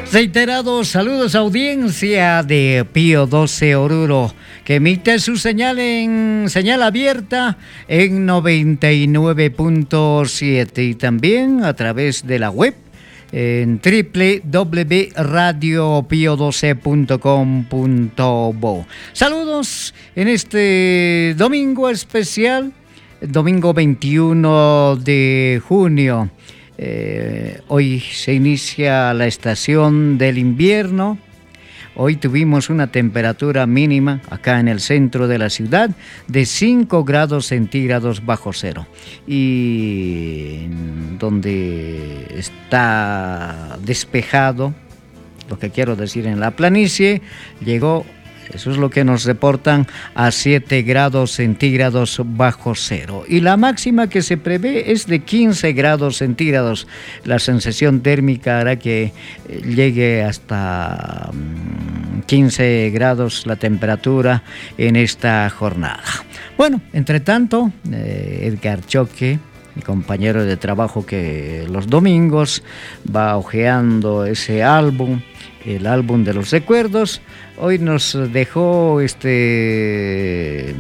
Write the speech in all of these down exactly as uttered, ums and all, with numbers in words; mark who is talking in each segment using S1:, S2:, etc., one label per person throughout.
S1: Reiterados saludos, audiencia de Pío doce Oruro, que emite su señal en señal abierta en noventa y nueve punto siete y también a través de la web en doble u doble u doble u punto radio pío doce punto com punto bo. Saludos en este domingo especial, domingo veintiuno de junio. Eh, hoy se inicia la estación del invierno. Hoy tuvimos una temperatura mínima acá en el centro de la ciudad de cinco grados centígrados bajo cero. Y donde está despejado, lo que quiero decir, en la planicie, llegó, eso es lo que nos reportan, a siete grados centígrados bajo cero. Y la máxima que se prevé es de quince grados centígrados. La sensación térmica hará que llegue hasta quince grados la temperatura en esta jornada. Bueno, entre tanto, eh, Edgar Choque, mi compañero de trabajo que los domingos va hojeando ese álbum, el álbum de los recuerdos, hoy nos dejó este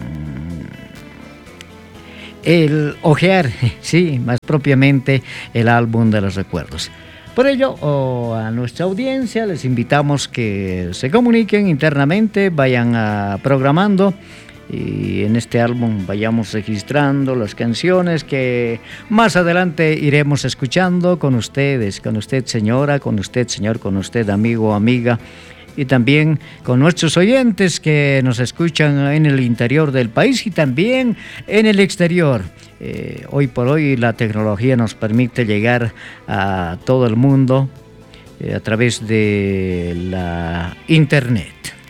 S1: el hojear, sí, más propiamente el álbum de los recuerdos. Por ello, oh, a nuestra audiencia les invitamos que se comuniquen internamente, vayan a programando y en este álbum vayamos registrando las canciones que más adelante iremos escuchando con ustedes, con usted señora, con usted señor, con usted amigo o amiga, y también con nuestros oyentes que nos escuchan en el interior del país y también en el exterior. Eh, hoy por hoy la tecnología nos permite llegar a todo el mundo eh, a través de la internet.